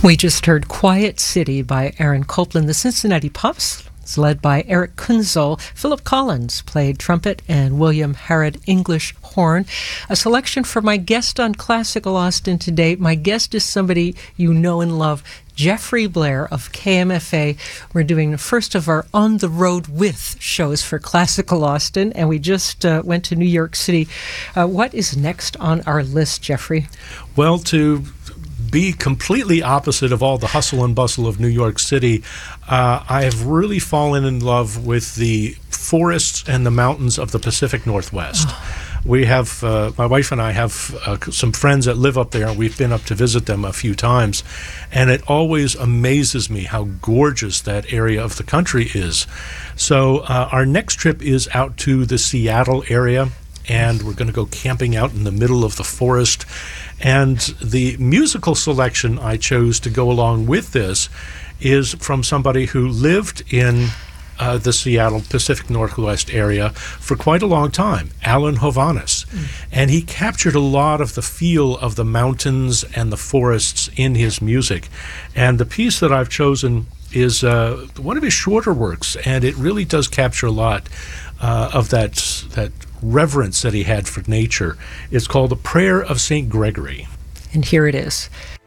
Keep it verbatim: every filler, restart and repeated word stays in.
We just heard Quiet City by Aaron Copland. The Cincinnati Pups is led by Eric Kunzel. Philip Collins played trumpet and William Harrod English horn. A selection for my guest on Classical Austin today. My guest is somebody you know and love, Jeffrey Blair of K M F A. We're doing the first of our On the Road With shows for Classical Austin, and we just uh, went to New York City. Uh, what is next on our list, Jeffrey? Well, to be completely opposite of all the hustle and bustle of New York City, uh, I have really fallen in love with the forests and the mountains of the Pacific Northwest. Oh. We have, uh, my wife and I have uh, some friends that live up there, and we've been up to visit them a few times, and it always amazes me how gorgeous that area of the country is. So uh, our next trip is out to the Seattle area, and we're going to go camping out in the middle of the forest. And the musical selection I chose to go along with this is from somebody who lived in uh, the Seattle Pacific Northwest area for quite a long time, Alan Hovhaness. Mm. And he captured a lot of the feel of the mountains and the forests in his music. And the piece that I've chosen is uh, one of his shorter works, and it really does capture a lot uh, of that that reverence that he had for nature. It's called The Prayer of Saint Gregory. And here it is.